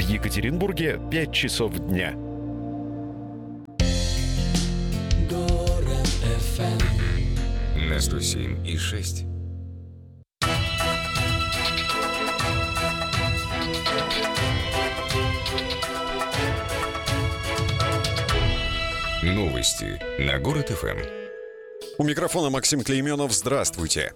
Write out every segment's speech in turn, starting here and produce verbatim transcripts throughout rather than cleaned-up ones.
Екатеринбурге пять часов дня. Город эф эм на сто семь и шесть. Новости на Город эф эм. У микрофона Максим Клейменов. Здравствуйте.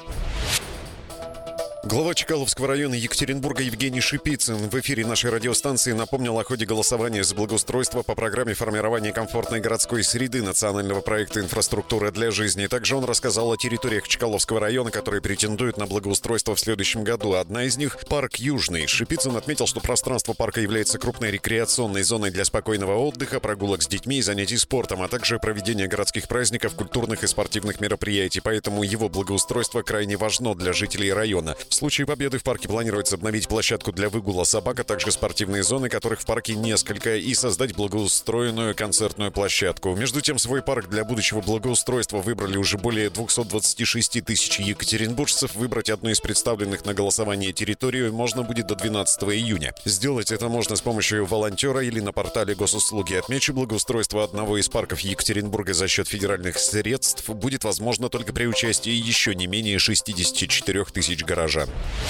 Глава Чкаловского района Екатеринбурга Евгений Шипицын в эфире нашей радиостанции напомнил о ходе голосования за благоустройство по программе формирования комфортной городской среды национального проекта «Инфраструктура для жизни». Также он рассказал о территориях Чкаловского района, которые претендуют на благоустройство в следующем году. Одна из них – парк Южный. Шипицын отметил, что пространство парка является крупной рекреационной зоной для спокойного отдыха, прогулок с детьми и занятий спортом, а также проведения городских праздников, культурных и спортивных мероприятий. Поэтому его благоустройство крайне важно для жителей района. В случае победы в парке планируется обновить площадку для выгула собак, а также спортивные зоны, которых в парке несколько, и создать благоустроенную концертную площадку. Между тем, свой парк для будущего благоустройства выбрали уже более двести двадцать шесть тысяч екатеринбуржцев. Выбрать одну из представленных на голосование территорию можно будет до двенадцатого июня. Сделать это можно с помощью волонтера или на портале госуслуги. Отмечу, благоустройство одного из парков Екатеринбурга за счет федеральных средств будет возможно только при участии еще не менее шестидесяти четырёх тысяч горожан.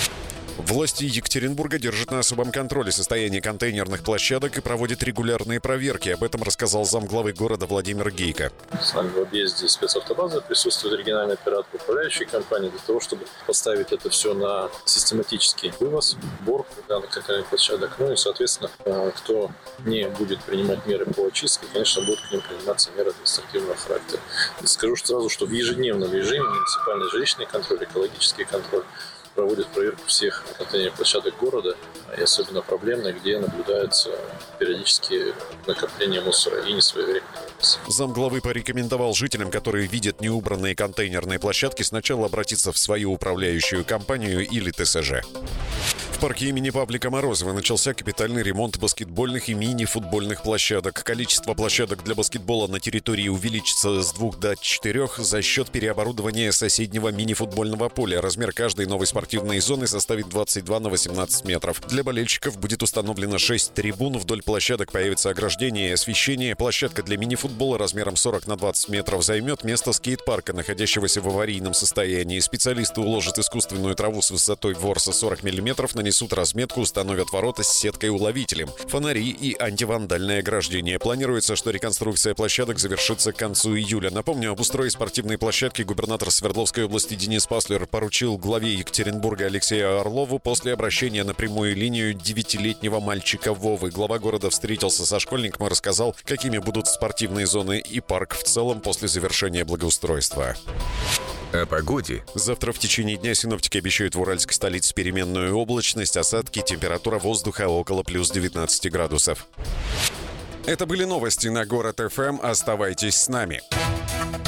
Власти Екатеринбурга держат на особом контроле состояние контейнерных площадок и проводят регулярные проверки. Об этом рассказал замглавы города Владимир Гейко. С нами в объезде спецавтобазы присутствует региональный оператор управляющей компании для того, чтобы поставить это все на систематический вывоз, сбор данных контейнерных площадок. Ну и, соответственно, кто не будет принимать меры по очистке, конечно, будут к ним приниматься меры административного характера. Скажу сразу, что в ежедневном режиме муниципальный жилищный контроль, экологический контроль проводит проверку всех контейнерных площадок города, и особенно проблемных, где наблюдаются периодически накопления мусора и несвоевременные вывоз. Замглавы порекомендовал жителям, которые видят неубранные контейнерные площадки, сначала обратиться в свою управляющую компанию или тэ эс жэ. В парке имени Павлика Морозова начался капитальный ремонт баскетбольных и мини-футбольных площадок. Количество площадок для баскетбола на территории увеличится с двух до четырех за счет переоборудования соседнего мини-футбольного поля. Размер каждой новой спортивной зоны составит двадцать два на восемнадцать метров. Для болельщиков будет установлено шесть трибун. Вдоль площадок появится ограждение и освещение. Площадка для мини-футбола размером сорок на двадцать метров займет место скейт-парка, находящегося в аварийном состоянии. Специалисты уложат искусственную траву с высотой ворса сорок миллиметров, нанесут разметку, установят ворота с сеткой-уловителем, фонари и антивандальное ограждение. Планируется, что реконструкция площадок завершится к концу июля. Напомню, обустроить спортивные площадки губернатор Свердловской области Денис Паслер поручил главе Екатеринбурга Алексею Орлову после обращения на прямую линию девятилетнего мальчика Вовы. Глава города встретился со школьником и рассказал, какими будут спортивные зоны и парк в целом после завершения благоустройства. О погоде. Завтра в течение дня синоптики обещают в уральской столице переменную облачность, осадки, температура воздуха около плюс девятнадцати градусов. Это были новости на Город эф эм. Оставайтесь с нами.